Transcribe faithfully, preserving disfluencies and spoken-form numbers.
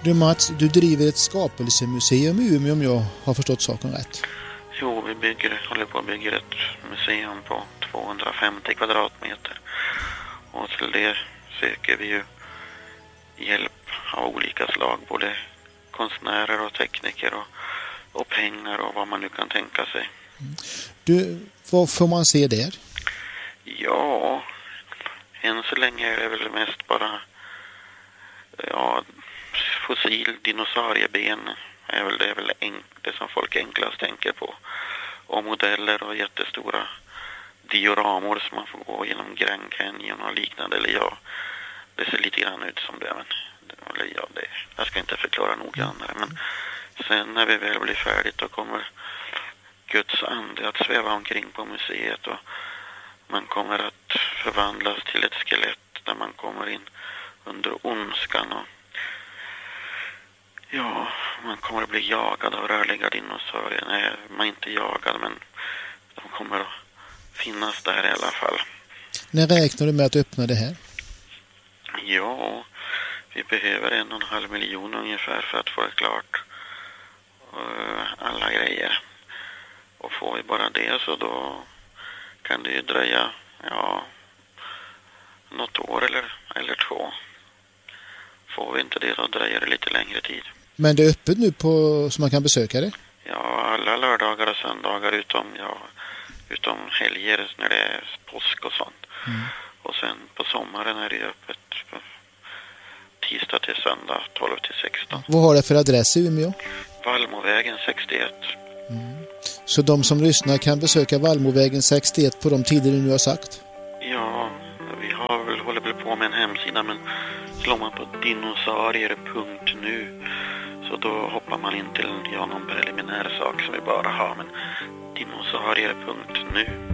Du Mats, du driver ett skapelsemuseum i Umeå om jag har förstått saken rätt. Jo, vi bygger, håller på att bygga ett museum på tvåhundrafemtio kvadratmeter. Och till det söker vi ju hjälp av olika slag, både konstnärer och tekniker och, och pengar och vad man nu kan tänka sig. Du, vad får man se där? Ja, än så länge är det väl mest bara ja, fossil dinosaurieben är väl det, är väl det som folk enklast tänker på. Och modeller och jättestora dioramor som man får gå genom Grand Canyon och liknande. Eller ja, det ser lite grann ut som det. Men, eller ja, det, jag ska inte förklara noggrannare. Men sen när vi väl blir färdigt då kommer Guds ande att sväva omkring på museet. Och man kommer att förvandlas till ett skelett där man kommer in under ondskan. Och ja, man kommer att bli jagad av rörliga dinosaurier. Nej, man är inte jagad, men de kommer att finnas där i alla fall. När räknar du med att öppna det här? Ja, vi behöver en och en halv miljon ungefär för att få det klart. Uh, alla grejer. Och får vi bara det så då kan det ju dröja, ja, något år eller, eller två. Får vi inte det så dröjer det lite längre tid. Men det är öppet nu på, så man kan besöka det? Ja, alla lördagar och söndagar utom, ja, utom helger när det är påsk och sånt. Mm. Och sen på sommaren är det öppet på tisdag till söndag tolv till sexton. Vad har det för adress i Umeå? Vallmovägen sextioett. Mm. Så de som lyssnar kan besöka Vallmovägen sextioett på de tider du nu har sagt? Ja, vi har väl håller väl på med en hemsida, men slår man på dinosaurier punkt nu så då hoppar man in till ja, någon preliminär sak som vi bara har, men dinosaurier punkt nu.